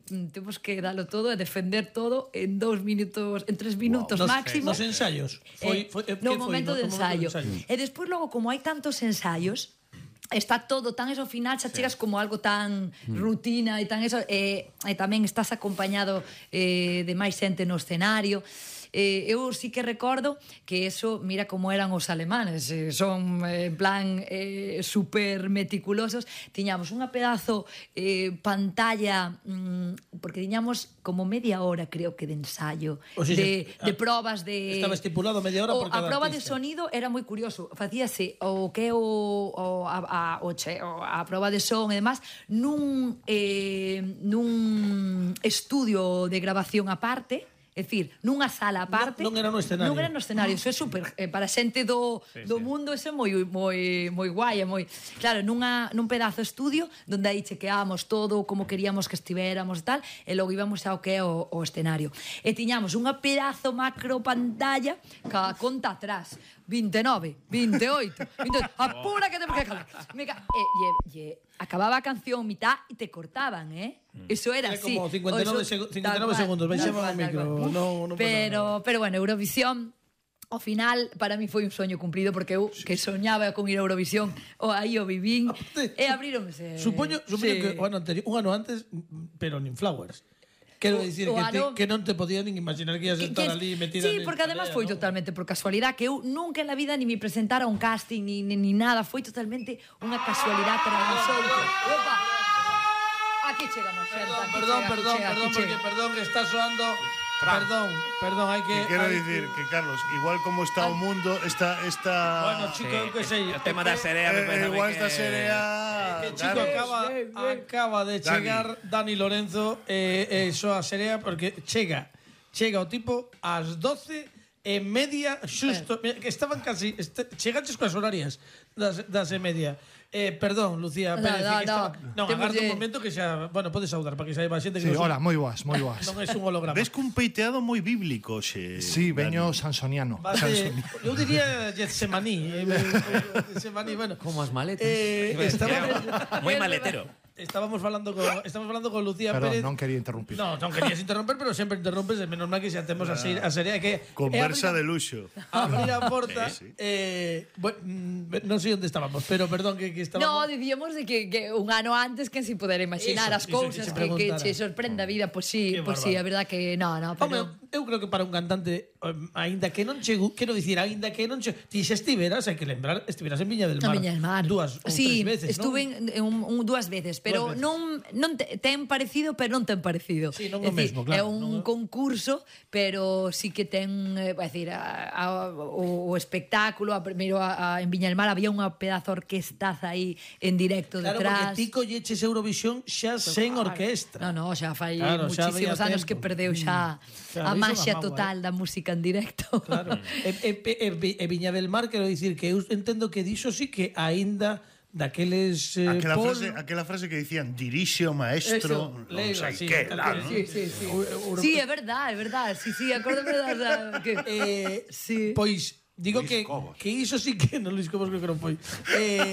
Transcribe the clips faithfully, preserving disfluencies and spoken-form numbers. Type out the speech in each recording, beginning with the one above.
temos que dalo todo e defender todo en dous minutos, en tres minutos wow. máximo. Nos ensaios. Foi, foi, eh, no, momento de ensayo. E despois logo, como hai tantos ensaios, está todo tan eso ao final, xa chegas sí. como algo tan mm. rutina e tan eso, e, e tamén estás acompañado eh, de máis xente no escenario. Eh, eu sí que recordo que eso, mira como eran os alemanes, eh, son eh, en plan eh, super meticulosos. Tiñamos unha pedazo eh, pantalla, mm, porque tiñamos como media hora, creo que, de ensayo, o sea, de, a, de probas de... Estaba estipulado media hora o, por cada a proba artista. de sonido era moi curioso, facíase o que o, o, a, a, o, che, o a proba de son e demás nun, eh, nun estudio de grabación aparte. É dicir, nunha sala aparte. Non, non era no escenario. Non era no escenario, iso é super eh, para xente do, sí, do sí. mundo, eso é moi moi moi guai, é moi. Claro, nunha nun pedazo estudio onde aí chequeábamos todo como queríamos que estivéramos e tal, e logo íbamos ao que é o, o escenario. E tiñamos unha pedazo macro pantalla ca conta atrás. vinte e nove, vinte e oito, vinte e oito, apura que temos que acabar. Me ca... e, e, e acababa a canción mitad e te cortaban, eh? Eso era, era así. Como cincuenta e nove, seg cincuenta e nove segundos, baixaba o micro. No, no pero, pero bueno, Eurovisión, ao final, para mí foi un soño cumprido, porque eu sí, que soñaba con ir a Eurovisión, o aí o vivín, e abríronse. Supoño, supoño sí. que o ano anterior, un ano antes, pero nin Flowers. Quero dicir que, te, que non te podía nin imaginar que ibas a estar ali metida. Sí, porque además foi ¿no? totalmente por casualidad, que eu nunca en la vida ni me presentara a un casting ni, ni, ni nada, foi totalmente unha casualidad para nosotros. Opa! Aquí chega máis xente. Perdón, perdón, chega, perdón, chega, perdón, porque perdón que está soando. Perdón, perdón, hai que... Que quero hai dicir que... que, Carlos, igual como está o mundo, está... está... Bueno, chico, eu que sei... O tema da serea... Eh, igual esta que... serea... Que chico, acaba, acaba de chegar Dani, Dani Lorenzo e eh, eh, soa serea, porque chega, chega o tipo ás doce e media, xusto, eh. que estaban casi... Est cheganches coas horarias das, das e media. Eh, perdón, Lucía no, Pérez, no, que estaba... no, Non, agarda un momento que xa... Bueno, podes saudar para que saiba a xente que... Sí, non hola, moi boas, moi boas. Non é un holograma. Ves cun peiteado moi bíblico, xe. Sí, veño sansoniano. Base, eu diría Getsemaní. Getsemaní, bueno. Como as maletas. Eh, estábamos... Moi maletero. Estábamos falando con estamos falando con Lucía Perdón, Pérez. non quería interrumpir. No, non querías interromper, pero sempre interrompes, e menos mal que xa temos a, a serie que conversa de luxo. Abrir a porta. sí, sí. Eh, bueno, non sei onde estábamos, pero perdón que que estábamos. No, dicíamos de que, que un ano antes que si poder imaginar eso, as cousas que, que, que che sorprenda a vida, pois si, pois si, a verdad que no, no, pero Home, eu creo que para un cantante, aínda que non chego, quero dicir, aínda que non che, ti xa estiveras, hai que lembrar, estiveras en Viña del Mar. Viña del Mar. Dúas ou sí, tres veces, estuve non? en, un, un, dúas veces, pero dúas veces. non non te, ten parecido, pero non ten parecido. Sí, non o mesmo, claro. É un non... concurso, pero sí que ten, eh, vai decir, a, a, o, o espectáculo, a, primeiro a, a, en Viña del Mar había unha pedazo orquestaza aí en directo claro, detrás. Claro, porque ti colleches Eurovisión xa so, sen orquestra. No, no, xa fai claro, muchísimos xa anos tempo. que perdeu xa mm. a maxia mágoa, total eh? da música en directo. Claro. e, e, e, e Viña del Mar, quero dicir que eu entendo que diso sí que aínda daqueles eh, aquela, pol... frase, aquela frase que dicían dirixe o maestro Eso, non sei sí, que claro, sí, sí, sí. Sí, é verdad, é verdad. Sí, sí, acórdame da que eh, sí. Pois digo Luis que Cobos. que iso sí que non Luis Cobos creo que non foi. Eh,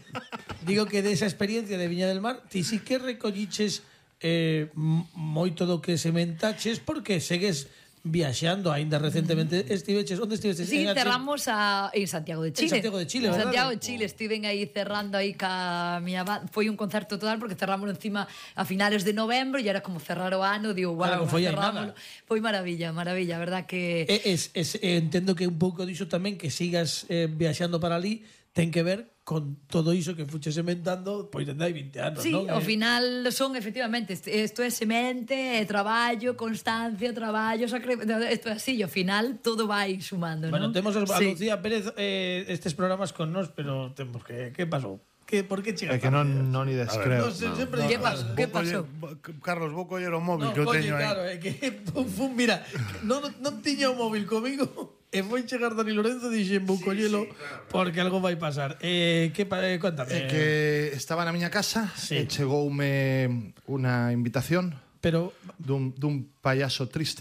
digo que desa experiencia de Viña del Mar, ti sí que recolliches eh, moito do que sementaches porque segues viaxando, aínda recentemente estiveches, onde estiveches? Sí, en cerramos a, en Santiago de Chile. En Santiago de Chile, en verdad? Santiago de Chile, oh. Estiven aí cerrando aí ca miña banda. Foi un concerto total porque cerramos encima a finales de novembro e era como cerrar o ano, digo, claro, bueno, foi cerramos. Foi maravilla, maravilla, verdad que es, es, es, entendo que un pouco diso tamén que sigas eh, viaxando para ali ten que ver con todo iso que fuches sementando pois dende hai vinte anos, sí, non? ao final son efectivamente isto é semente, é traballo, constancia, traballo, sacre... isto é así, ao final todo vai sumando, bueno, non? temos a sí. Lucía Pérez eh, estes programas con nós, pero temos que que pasou? Que por que chegas? É que non non ides, creo. No, se, no, sempre no, ¿Qué pasó? ¿Qué pasó? Carlos, vou coller o móvil no, que eu colle, teño aí. Claro, é que fun, mira, non non tiña o móvil comigo. E foi chegar Dani Lorenzo e dixen vou collelo sí, sí, claro, porque algo vai pasar. Eh, que eh, contame. É que estaba na miña casa sí. e chegoume unha invitación pero dun, dun payaso triste.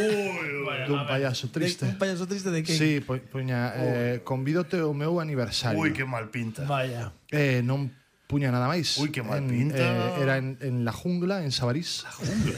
Uy, bueno, dun payaso triste. De, un payaso triste de que? Sí, po, poña eh, convídote ao meu aniversario. Ui, que mal pinta. Vaya. Eh, non puña nada máis. Uy, que mal en, pinta. Eh, era en, en La Jungla, en Sabarís. La Jungla.